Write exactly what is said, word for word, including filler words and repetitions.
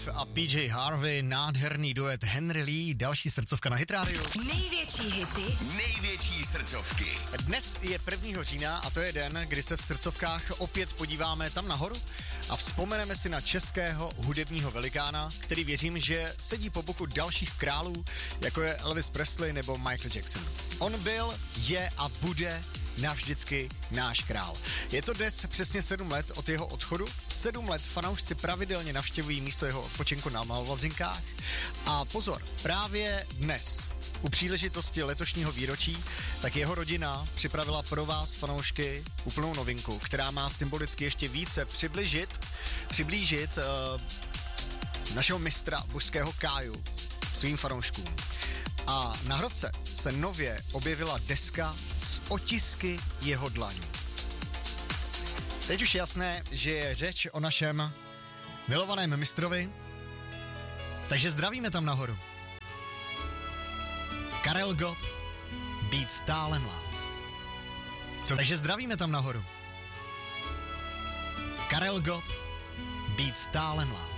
Cliff a P J Harvey, nádherný duet Henry Lee, další srdcovka na Hit Radio. Největší hity, největší srdcovky. Dnes je prvního října a to je den, kdy se v srdcovkách opět podíváme tam nahoru a vzpomeneme si na českého hudebního velikána, který věřím, že sedí po boku dalších králů, jako je Elvis Presley nebo Michael Jackson. On byl, je a bude navždycky náš král. Je to dnes přesně sedm let od jeho odchodu. Sedm let fanoušci pravidelně navštěvují místo jeho odpočinku na Malvazinkách. A pozor, právě dnes, u příležitosti letošního výročí, tak jeho rodina připravila pro vás, fanoušky, úplnou novinku, která má symbolicky ještě více přiblížit, přiblížit uh, našeho mistra božského Káju svým fanouškům. A na hrobce se nově objevila deska s otisky jeho dlaní. Teď už je jasné, že je řeč o našem milovaném mistrovi, takže zdravíme tam nahoru. Karel Gott, být stále mlád. Co? Takže zdravíme tam nahoru. Karel Gott, být stále mlád.